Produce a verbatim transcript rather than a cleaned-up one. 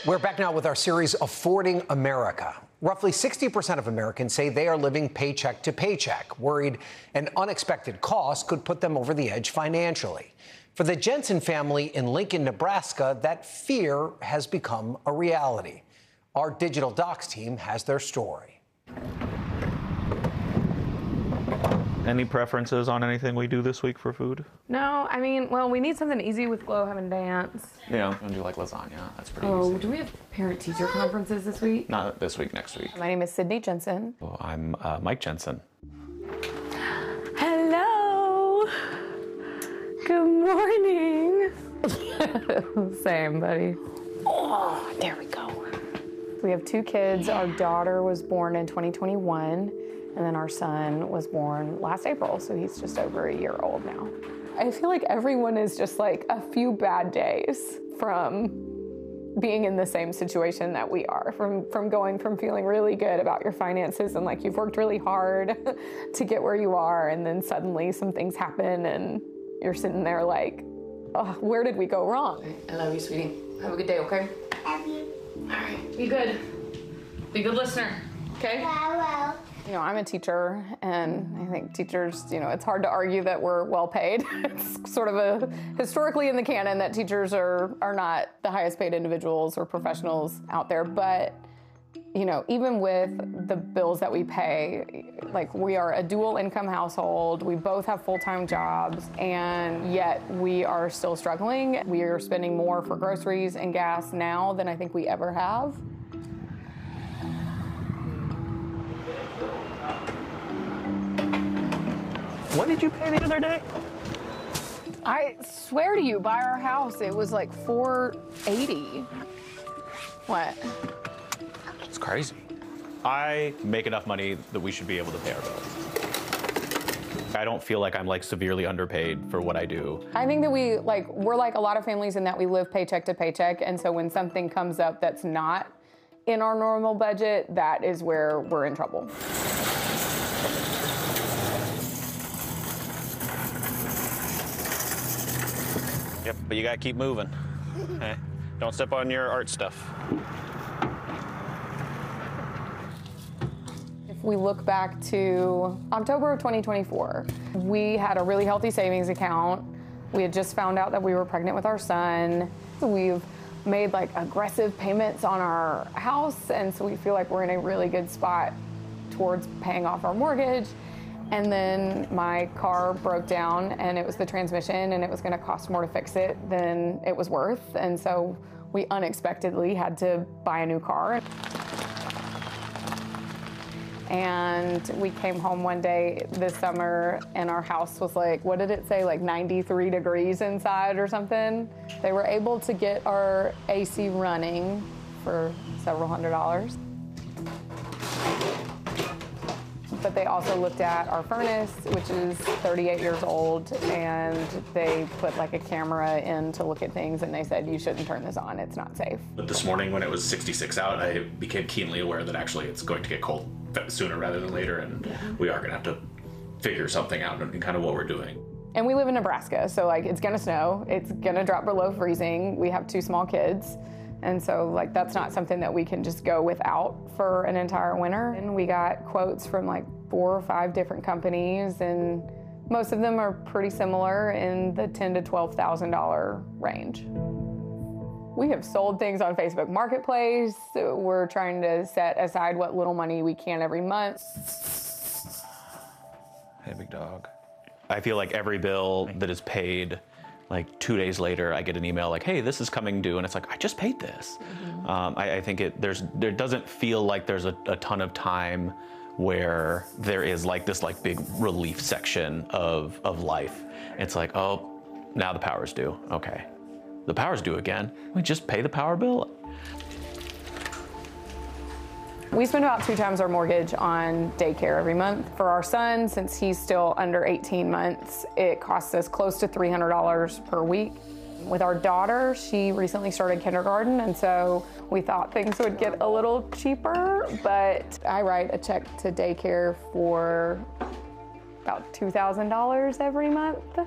We're back now with our series, Affording America. Roughly sixty percent of Americans say they are living paycheck to paycheck, worried an unexpected cost could put them over the edge financially. For the Jensen family in Lincoln, Nebraska, that fear has become a reality. Our Digital Docs team has their story. Any preferences on anything we do this week for food? No, I mean, well, we need something easy with Glow having dance. Yeah, I'm gonna do like lasagna. That's pretty Oh, easy. do we have parent-teacher conferences this week? Not this week, next week. My name is Sydney Jensen. Oh, I'm uh, Mike Jensen. Hello. Good morning. Same, buddy. Oh, there we go. We have two kids. Our daughter was born in twenty twenty-one. And then our son was born last April, so he's just over a year old now. I feel like everyone is just like a few bad days from being in the same situation that we are, from, from going from feeling really good about your finances and like you've worked really hard to get where you are, and then suddenly some things happen and you're sitting there like, oh, where did we go wrong? I love you, sweetie. Have a good day, okay? Love you. All right, be good. Be a good listener, okay? Hello. You know, I'm a teacher, and I think teachers, you know, it's hard to argue that we're well paid. It's sort of a historically in the canon that teachers are are not the highest paid individuals or professionals out there. But, you know, even with the bills that we pay, like we are a dual income household. We both have full-time jobs, and yet we are still struggling. We are spending more for groceries and gas now than I think we ever have. What did you pay the other day? I swear to you, by our house, it was like four eighty. What? It's crazy. I make enough money that we should be able to pay our bills. I don't feel like I'm like severely underpaid for what I do. I think that we like we're like a lot of families in that we live paycheck to paycheck, and so when something comes up that's not in our normal budget, that is where we're in trouble. Yep, but you gotta keep moving. Okay? Don't step on your art stuff. If we look back to October of twenty twenty-four, we had a really healthy savings account. We had just found out that we were pregnant with our son. We've made like aggressive payments on our house, and so we feel like we're in a really good spot towards paying off our mortgage. And then my car broke down, and it was the transmission, and it was gonna cost more to fix it than it was worth. And so we unexpectedly had to buy a new car. And we came home one day this summer, and our house was like, what did it say, like ninety-three degrees inside or something? They were able to get our A C running for several hundred dollars. But they also looked at our furnace, which is thirty-eight years old, and they put like a camera in to look at things, and they said, you shouldn't turn this on, it's not safe. But this morning when it was sixty-six out, I became keenly aware that actually it's going to get cold sooner rather than later, and yeah. we are gonna have to figure something out in kind of what we're doing. And we live in Nebraska, so like it's gonna snow, it's gonna drop below freezing, we have two small kids. And so like that's not something that we can just go without for an entire winter. And we got quotes from like four or five different companies, and most of them are pretty similar in the ten to twelve thousand dollar range. We have sold things on Facebook Marketplace. So we're trying to set aside what little money we can every month. Hey, big dog. I feel like every bill that is paid, like two days later, I get an email like, hey, this is coming due. And it's like, I just paid this. Mm-hmm. um, I, I think it there's there doesn't feel like there's a, a ton of time where there is like this like big relief section of, of life. It's like, oh, now the power's due. Okay, the power's due again. We just pay the power bill. We spend about two times our mortgage on daycare every month. For our son, since he's still under eighteen months, it costs us close to three hundred dollars per week. With our daughter, she recently started kindergarten, and so we thought things would get a little cheaper, but I write a check to daycare for about two thousand dollars every month.